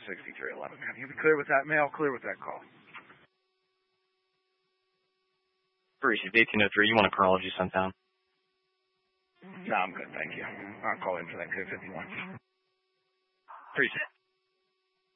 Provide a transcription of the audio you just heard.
6311. You be clear with that mail, clear with that call. Receive 1803. You want a chronology sent down? No, I'm good, thank you. I'll call in for that 51. Appreciate it.